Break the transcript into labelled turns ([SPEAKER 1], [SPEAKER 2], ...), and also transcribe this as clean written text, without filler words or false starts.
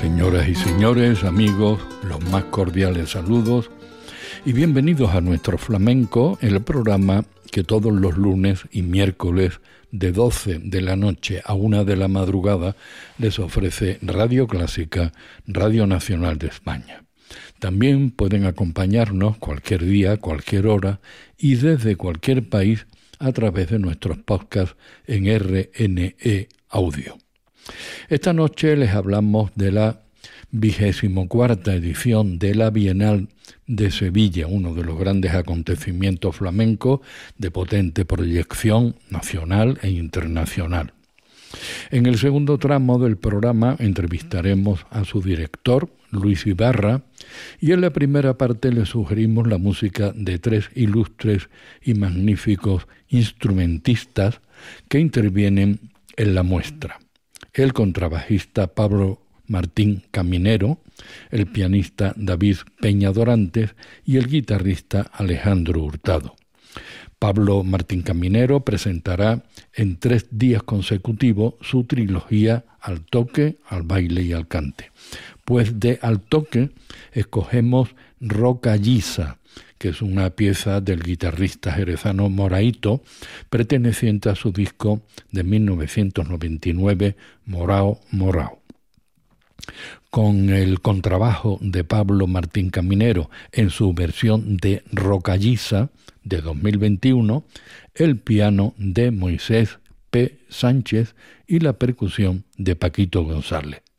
[SPEAKER 1] Señoras y señores, amigos, los más cordiales saludos y bienvenidos a nuestro flamenco, el programa que todos los lunes y miércoles de 12 de la noche a 1 de la madrugada les ofrece Radio Clásica, Radio Nacional de España. También pueden acompañarnos cualquier día, cualquier hora y desde cualquier país a través de nuestros podcasts en RNE Audio. Esta noche les hablamos de la 24ª edición de la Bienal de Sevilla, uno de los grandes acontecimientos flamencos de potente proyección nacional e internacional. En el segundo tramo del programa entrevistaremos a su director, Luis Ibarra, y en la primera parte le sugerimos la música de 3 ilustres y magníficos instrumentistas que intervienen en la muestra. El contrabajista Pablo Martín Caminero, el pianista David Peña Dorantes y el guitarrista Alejandro Hurtado. Pablo Martín Caminero presentará en 3 días consecutivos su trilogía Al toque, al baile y al cante. Pues de Al toque escogemos Rocallisa, que es una pieza del guitarrista jerezano Moraito, perteneciente a su disco de 1999, Morao, Morao. Con el contrabajo de Pablo Martín Caminero en su versión de Rocallisa de 2021, el piano de Moisés P. Sánchez y la percusión de Paquito González.